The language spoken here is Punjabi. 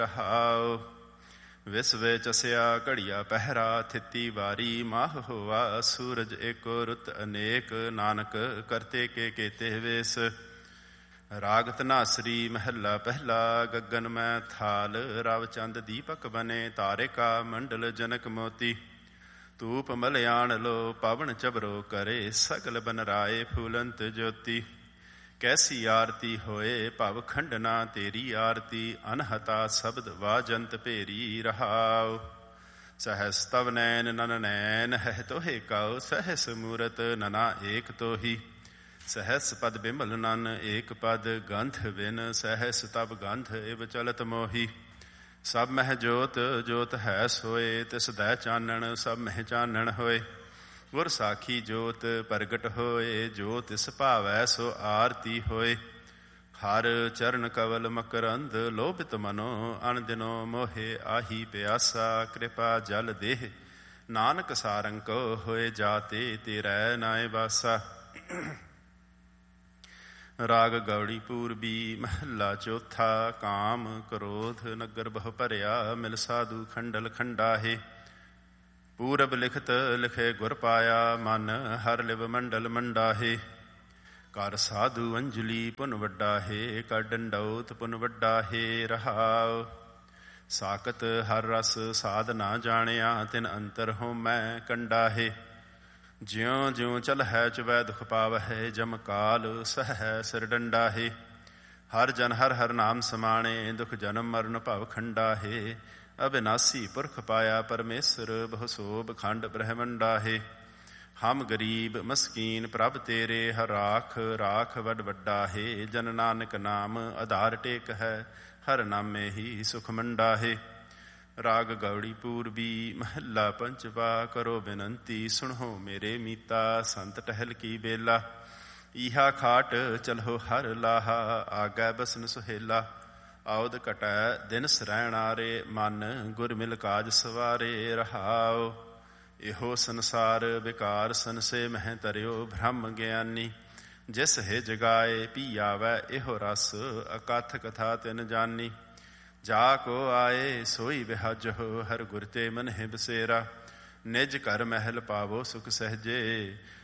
ਰਹਾਉ। ਵਿਸਵੇ ਚਸਿਆ ਘੜੀਆ ਪਹਿਰਾ, ਥਿਤੀ ਵਾਰੀ ਮਾਹ ਹੋਆ। ਸੂਰਜ ਏਕੋ ਰੁੱਤ ਅਨੇਕ, ਨਾਨਕ ਕਰਤੇ ਕੇ ਕੇਤੇ ਵੇਸ। ਰਾਗ ਧਨਾਸਰੀ ਮਹੱਲਾ ਪਹਿਲਾ। ਗਗਨ ਮੈਂ ਥਾਲ ਰਵ ਚੰਦ ਦੀਪਕ ਬਨੇ, ਤਾਰਿਕਾ ਮੰਡਲ ਜਨਕ ਮੋਤੀ। ਧੂਪ ਮਲਿਆਣ ਲੋ ਪਵਨ ਚਬਰੋ ਕਰੇ, ਸਗਲ ਬਨ ਰਾਏ ਫੂਲੰਤ ਜੋਤੀ। ਕੈਸੀ ਆਰਤੀ ਹੋਏ ਭਵ ਖੰਡਨਾ, ਤੇਰੀ ਆਰਤੀ ਅਨਹਤਾ ਸ਼ਬਦ ਵਾਜੰਤ ਭੇਰੀ। ਰਹਾਉ। ਸਹਸ ਤਵ ਨੈਨ ਨਨ ਨੈਨ ਹੈ ਤੋਹੇ ਕਉ, ਸਹਸ ਮੂਰਤ ਨਨਾ ਏਕ ਤੋਹੀ। ਸਹਸ ਪਦ ਬਿਮਲ ਨਨ ਏਕ ਪਦ, ਗੰਧ ਬਿਨ ਸਹਸ ਤਬ ਗੰਧ ਇਵ ਚਲਤ ਮੋਹੀ। ਸਭ ਮਹਿ ਜੋਤ ਜੋਤ ਹੈ ਸੋਏ, ਤਿਸ ਦੈ ਚਾਨਣ ਸਭ ਮਹਿ ਚਾਨਣ ਹੋਏ। ਗੁਰ ਸਾਖੀ ਜੋਤ ਪ੍ਰਗਟ ਹੋਏ, ਜੋ ਤਿਸ ਭਾਵੈ ਸੋ ਆਰਤੀ ਹੋਏ। ਹਰ ਚਰਨ ਕਵਲ ਮਕਰੰਦ, ਲੋਭਿਤ ਮਨੋ ਅਨ ਦਿਨੋ ਮੋਹੇ। ਆਹੀ ਪਿਆਸਾ ਕਿਰਪਾ ਜਲ ਦੇਹ, ਨਾਨਕ ਸਾਰੰਗ ਕੋ ਹੋਏ ਜਾਤੇ, ਤੇਰੈ ਨਾਏ ਵਾਸਾ। ਰਾਗ ਗੌੜੀ ਪੂਰਬੀ ਮਹੱਲਾ ਚੌਥਾ। ਕਾਮ ਕ੍ਰੋਧ ਨਗਰ ਬਹੁ ਭਰਿਆ, ਮਿਲ ਸਾਧੂ ਖੰਡਲ ਖੰਡਾਹੇ। ਪੂਰਬ ਲਿਖਤ ਲਿਖੇ ਗੁਰ ਪਾਇਆ, ਮਨ ਹਰ ਲਿਵ ਮੰਡਲ ਮੰਡਾਹੇ। ਕਰ ਸਾਧੂ ਅੰਜਲੀ ਪੁਨ ਵੱਡਾਹੇ, ਕਰ ਡੰਡੌਤ ਪੁਨ ਵੱਡਾਹੇ। ਰਹਾਉ। ਸਾਕਤ ਹਰ ਰਸ ਸਾਧ ਨਾ ਜਾਣਿਆ, ਤਿਨ ਅੰਤਰ ਹੋਮੈ ਕੰਡਾਹੇ। ਜਿਉਂ ਜਿਉਂ ਚਲਹਿ ਚੁਵੈ ਦੁਖ ਪਾਵਹਿ, ਜਮ ਕਾਲ ਸਹੈ ਸਿਰ ਡੰਡਾਹੇ। ਹਰ ਜਨ ਹਰ ਹਰ ਨਾਮ ਸਮਾਣੇ, ਦੁਖ ਜਨਮ ਮਰਨ ਭਵ ਖੰਡਾਹੇ। ਅਬਿਨਾਸੀ ਪੁਰਖ ਪਾਇਆ ਪਰਮੇਸ਼ਰ, ਬਹੁ ਸੋਭ ਖੰਡ ਬ੍ਰਹਮੰਡਾਹੇ। ਹਮ ਗਰੀਬ ਮਸਕੀਨ ਪ੍ਰਭ ਤੇਰੇ, ਹਰ ਰਾਖ ਰਾਖ ਵੱਡ ਵੱਡਾਹੇ। ਜਨ ਨਾਨਕ ਨਾਮ ਆਧਾਰ ਟੇਕ ਹੈ, ਹਰ ਨਾਮੇ ਹੀ ਸੁਖ ਮੰਡਾਹੇ। ਰਾਗ ਗੌੜੀ ਪੂਰਬੀ ਮਹੱਲਾ ਪੰਚਵਾ। ਕਰੋ ਬੇਨੰਤੀ ਸੁਣੋ ਮੇਰੇ ਮੀਤਾ, ਸੰਤ ਟਹਿਲ ਕੀ ਬੇਲਾ। ਈਹਾ ਖਾਟ ਚਲੋ ਹਰ ਲਾਹਾ, ਆਗੈ ਬਸਨ ਸੁਹੇਲਾ। ਆਉਦ ਘਟੈ ਦਿਨ ਸਰੈਣਾਰੇ, ਮਨ ਗੁਰ ਮਿਲ ਕਾਜ ਸਵਾਰੇ। ਰਹਾਉ। ਇਹੋ ਸੰਸਾਰ ਵਿਕਾਰ ਸੰਸੇ ਮਹਿ ਤਰਿਓ, ਬ੍ਰਹਮ ਗਿਆਨੀ। ਜਿਸ ਹੈ ਜਗਾਏ ਪੀ ਆਵੈ, ਇਹੋ ਰਸ ਅਕਥ ਕਥਾ ਤਿਨ ਜਾਨੀ। ਜਾ ਕੋ ਆਏ ਸੋਈ ਵਿਹਾਜਹੁ, ਹਰ ਗੁਰ ਤੇ ਮਨਹਿ ਬਸੇਰਾ। ਨਿਜ ਘਰ ਮਹਿਲ ਪਾਵੋ ਸੁਖ ਸਹਿਜੇ,